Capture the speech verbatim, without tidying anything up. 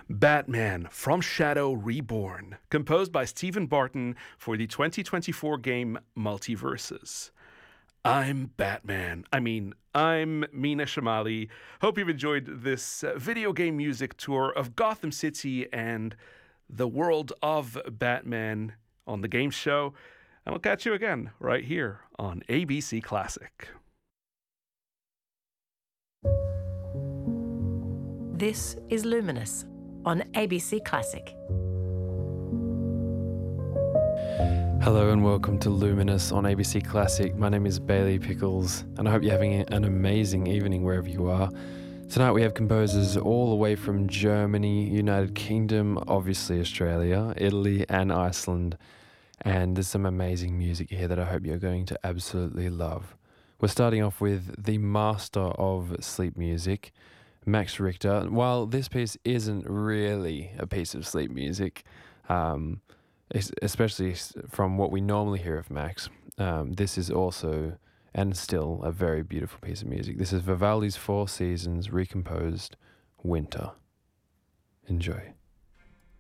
Batman from Shadow Reborn, composed by Stephen Barton for the twenty twenty-four game Multiverses. I'm Batman. I mean, I'm Mina Shamali. Hope you've enjoyed this uh, video game music tour of Gotham City and the world of Batman on the game show. And we'll catch you again right here on A B C Classic. This is Luminous on A B C Classic. Hello and welcome to Luminous on A B C Classic. My name is Bailey Pickles and I hope you're having an amazing evening wherever you are. Tonight we have composers all the way from Germany, United Kingdom, obviously Australia, Italy and Iceland. And there's some amazing music here that I hope you're going to absolutely love. We're starting off with the master of sleep music, Max Richter. While this piece isn't really a piece of sleep music, um, especially from what we normally hear of Max, um, this is also and still a very beautiful piece of music. This is Vivaldi's Four Seasons recomposed Winter. Enjoy.